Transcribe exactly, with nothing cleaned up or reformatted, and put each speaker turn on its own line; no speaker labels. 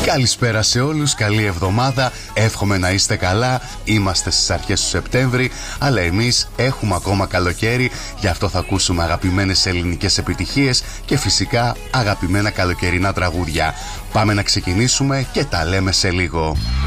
Καλησπέρα σε όλους, καλή εβδομάδα. Εύχομαι να είστε καλά. Είμαστε στις αρχές του Σεπτέμβρη, αλλά εμείς έχουμε ακόμα καλοκαίρι. Γι' αυτό θα ακούσουμε αγαπημένες ελληνικές επιτυχίες και φυσικά αγαπημένα καλοκαιρινά τραγούδια. Πάμε να ξεκινήσουμε και τα λέμε σε λίγο.